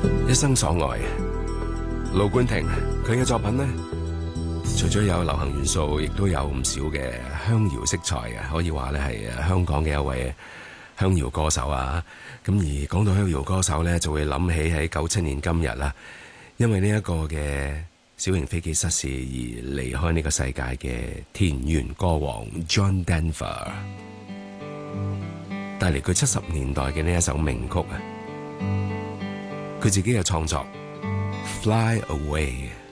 一生所愛，盧冠廷佢嘅作品呢，除咗有流行元素，亦都有唔少嘅鄉謠色彩嘅，可以話咧係香港嘅一位鄉謠歌手啊。咁而講到鄉謠歌手呢，就會諗起喺97年今日啦，因為呢一個嘅小型飛機失事而離開呢個世界嘅田園歌王 John Denver， 帶嚟佢70年代嘅呢一首名曲啊，佢自己嘅創作 Fly Away。